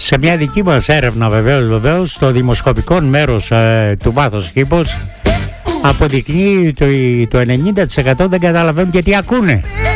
Σε μια δική μας έρευνα βεβαίως στο δημοσκοπικό μέρος του Βάθος Κήπος αποδεικνύει ότι το 90% δεν καταλαβαίνουν και τι ακούνε.